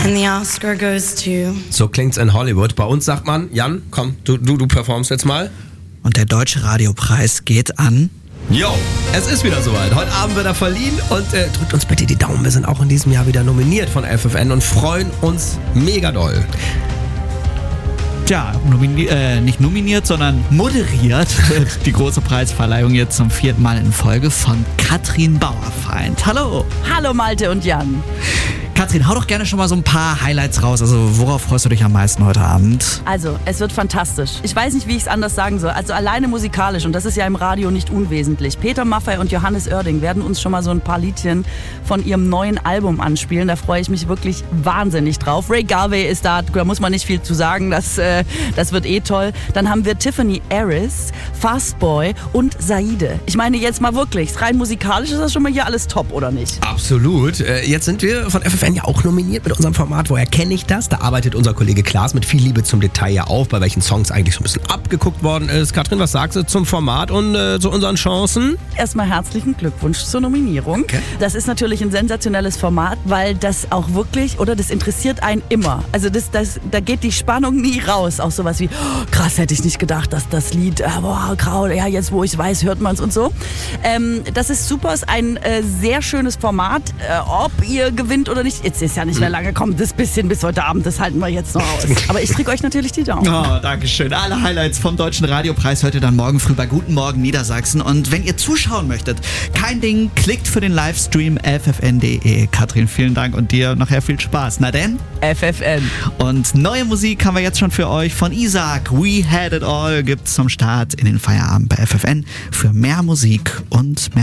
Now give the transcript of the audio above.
And the Oscar goes to... So klingt's in Hollywood. Bei uns sagt man, Jan, komm, du performst jetzt mal. Und der Deutsche Radiopreis geht an... Jo, es ist wieder soweit. Heute Abend wird er verliehen und drückt uns bitte die Daumen. Wir sind auch in diesem Jahr wieder nominiert von FFN und freuen uns mega doll. Tja, nicht nominiert, sondern moderiert die große Preisverleihung jetzt zum 4. Mal in Folge von Katrin Bauerfeind. Hallo! Hallo Malte und Jan. Katrin, hau doch gerne schon mal so ein paar Highlights raus. Also worauf freust du dich am meisten heute Abend? Also, es wird fantastisch. Ich weiß nicht, wie ich es anders sagen soll. Also alleine musikalisch, und das ist ja im Radio nicht unwesentlich. Peter Maffay und Johannes Oerding werden uns schon mal so ein paar Liedchen von ihrem neuen Album anspielen. Da freue ich mich wirklich wahnsinnig drauf. Ray Garvey ist da muss man nicht viel zu sagen. Das wird toll. Dann haben wir Tiffany Harris, Fastboy und Saide. Ich meine jetzt mal wirklich, rein musikalisch ist das schon mal hier alles top, oder nicht? Absolut. Jetzt sind wir von FFN ja auch nominiert mit unserem Format. Woher kenne ich das? Da arbeitet unser Kollege Klaas mit viel Liebe zum Detail ja auf, bei welchen Songs eigentlich so ein bisschen abgeguckt worden ist. Katrin, was sagst du zum Format und zu unseren Chancen? Erstmal herzlichen Glückwunsch zur Nominierung. Okay. Das ist natürlich ein sensationelles Format, weil das auch wirklich, oder das interessiert einen immer. Also da geht die Spannung nie raus. Auch sowas wie, oh, krass, hätte ich nicht gedacht, dass das Lied, grau, ja, jetzt wo ich weiß, hört man es und so. Das ist super, ist ein sehr schönes Format. Ob ihr gewinnt oder nicht, jetzt ist ja nicht mehr lange, kommt das bisschen bis heute Abend, das halten wir jetzt noch aus. Aber ich drücke euch natürlich die Daumen. Oh, Dankeschön. Alle Highlights vom Deutschen Radiopreis heute dann morgen früh bei Guten Morgen Niedersachsen. Und wenn ihr zuschauen möchtet, kein Ding, klickt für den Livestream ffn.de. Katrin, vielen Dank und dir nachher viel Spaß. Na denn? FFN. Und neue Musik haben wir jetzt schon für euch von Isaac. We Had It All gibt's zum Start in den Feierabend bei FFN für mehr Musik und mehr